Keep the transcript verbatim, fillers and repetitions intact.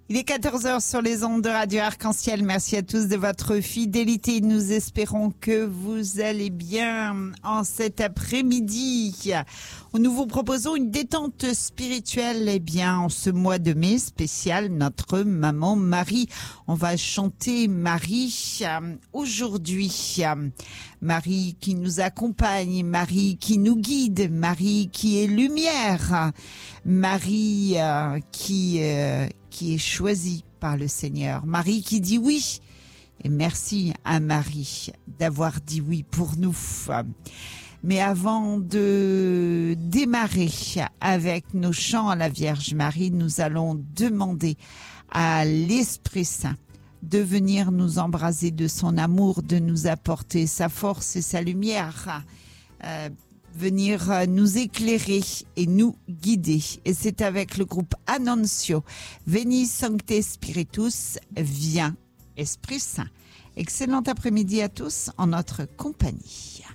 Il est quatorze heures sur les ondes de Radio Arc-en-Ciel. Merci à tous de votre fidélité. Nous espérons que vous allez bien en cet après-midi. Nous vous proposons une détente spirituelle. Eh bien, en ce mois de mai spécial, notre maman Marie. On va chanter Marie euh, aujourd'hui. Marie qui nous accompagne, Marie qui nous guide, Marie qui est lumière, Marie euh, qui... Euh, qui est choisie par le Seigneur. Marie qui dit oui. Et merci à Marie d'avoir dit oui pour nous. Mais avant de démarrer avec nos chants à la Vierge Marie, nous allons demander à l'Esprit Saint de venir nous embraser de son amour, de nous apporter sa force et sa lumière, euh, venir nous éclairer et nous guider. Et c'est avec le groupe Annuncio, Veni Sancte Spiritus, viens Esprit Saint. Excellent après-midi à tous en notre compagnie.